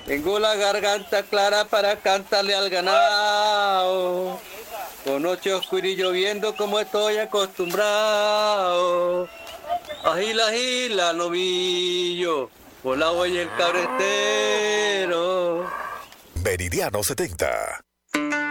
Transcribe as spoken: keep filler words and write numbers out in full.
Tengo la garganta clara para cantarle al ganado. Con noche oscura y lloviendo como estoy acostumbrado. Agila, agila, novillo, por la huella el cabretero. Meridiano setenta.